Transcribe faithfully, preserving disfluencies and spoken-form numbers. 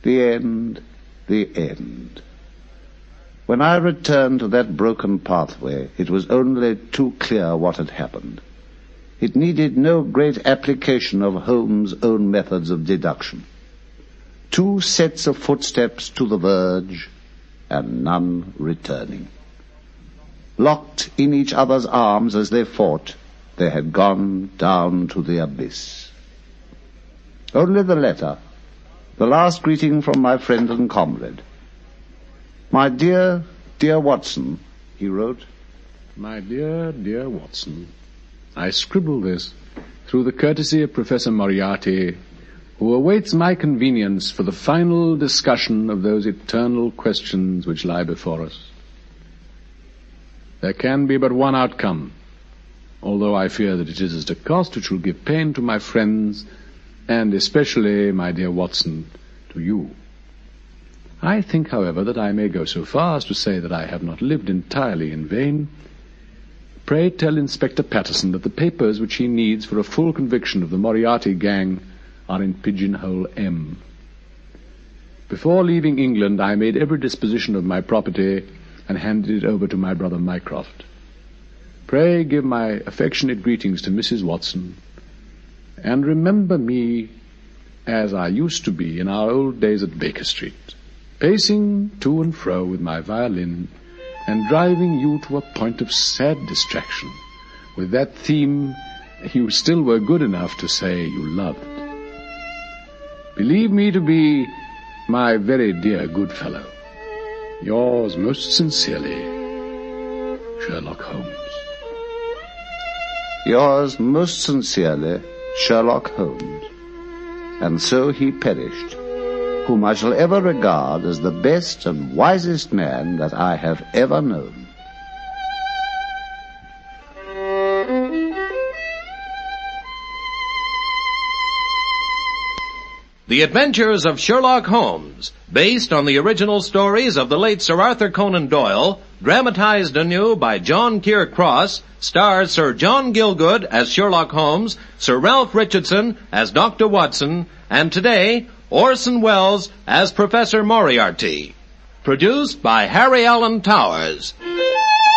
The end, the end. When I returned to that broken pathway, it was only too clear what had happened. It needed no great application of Holmes' own methods of deduction. Two sets of footsteps to the verge, and none returning. Locked in each other's arms as they fought, they had gone down to the abyss. Only the letter, the last greeting from my friend and comrade. "My dear, dear Watson," he wrote. My dear, dear Watson, I scribble this through the courtesy of Professor Moriarty, who awaits my convenience for the final discussion of those eternal questions which lie before us. There can be but one outcome, although I fear that it is at a cost which will give pain to my friends, and especially, my dear Watson, to you. I think, however, that I may go so far as to say that I have not lived entirely in vain. Pray tell Inspector Patterson that the papers which he needs for a full conviction of the Moriarty gang are in Pigeonhole M. Before leaving England, I made every disposition of my property and handed it over to my brother Mycroft. Pray give my affectionate greetings to Missus Watson, and remember me as I used to be in our old days at Baker Street, pacing to and fro with my violin and driving you to a point of sad distraction with that theme you still were good enough to say you loved. Believe me to be, my very dear good fellow, yours most sincerely, Sherlock Holmes. Yours most sincerely, Sherlock Holmes. And so he perished, whom I shall ever regard as the best and wisest man that I have ever known. The Adventures of Sherlock Holmes, based on the original stories of the late Sir Arthur Conan Doyle, dramatized anew by John Keir Cross, stars Sir John Gielgud as Sherlock Holmes, Sir Ralph Richardson as Doctor Watson, and today, Orson Welles as Professor Moriarty. Produced by Harry Allen Towers.